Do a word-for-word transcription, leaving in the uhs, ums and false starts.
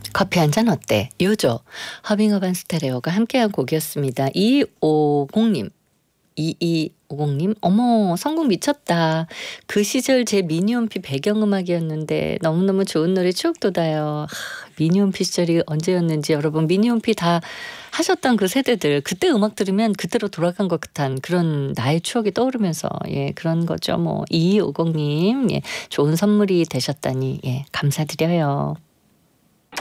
커피 한 잔 어때? 요조 허밍어반 스테레오가 함께한 곡이었습니다. 이오공님 이이오공님 어머 선곡 미쳤다. 그 시절 제 미니홈피 배경음악이었는데 너무너무 좋은 노래 추억 돋아요. 하, 미니홈피 시절이 언제였는지 여러분 미니홈피 다 하셨던 그 세대들 그때 음악 들으면 그때로 돌아간 것 같은 그런 나의 추억이 떠오르면서 예 그런 거죠. 뭐 이이오공님 예 좋은 선물이 되셨다니 예 감사드려요.